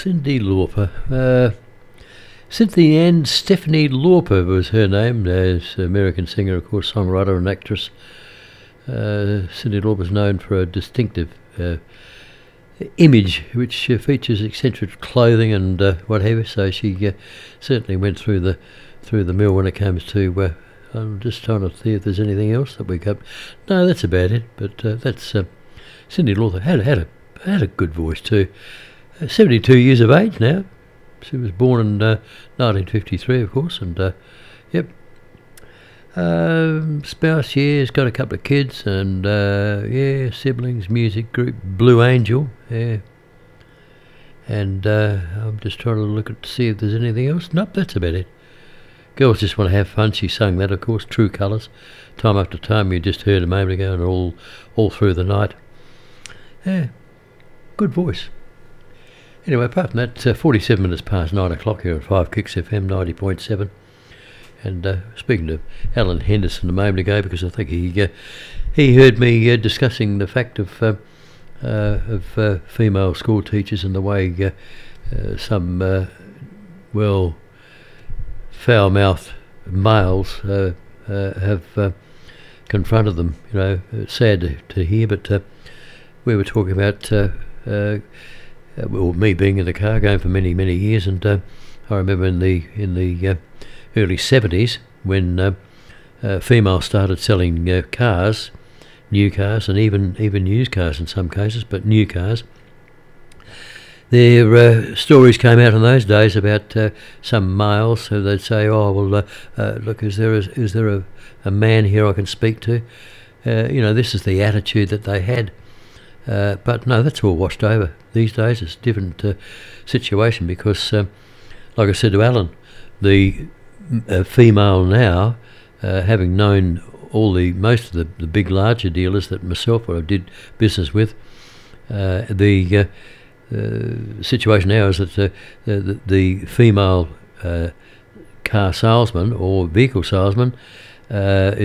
Cyndi Lauper. Cynthia Ann Stephanie Lauper was her name, as American singer, of course, songwriter and actress. Cyndi Lauper is known for a distinctive image which features eccentric clothing and what have you, so she certainly went through the mill when it comes to I'm just trying to see if there's anything else that we got. No, that's about it, but that's Cyndi Lauper had a good voice too. 72 years of age now. She was born in 1953, of course, and yep. Spouse, yeah, has got a couple of kids, and siblings, music group, Blue Angel, yeah. And I'm just trying to look to see if there's anything else. Nope, that's about it. Girls just want to have fun. She sung that, of course, True Colours, time after time. You just heard a moment ago, and all through the night. Yeah, good voice. Anyway, apart from that, 47 minutes past 9 o'clock here at 5 Kicks FM 90.7. And speaking to Alan Henderson a moment ago, because I think he heard me discussing the fact of female school teachers and the way some foul-mouthed males have confronted them. You know, it's sad to hear, but we were talking about me being in the car, going for many years, and I remember in the early 70s when females started selling cars, new cars, and even used cars in some cases, but new cars. Their stories came out in those days about some males who they'd say, "Oh well, look, is there a man here I can speak to?" This is the attitude that they had. But no, that's all washed over these days. It's a different situation because, like I said to Alan, the female now, having known most of the big larger dealers that myself did business with, the situation now is that the female car salesman or vehicle salesman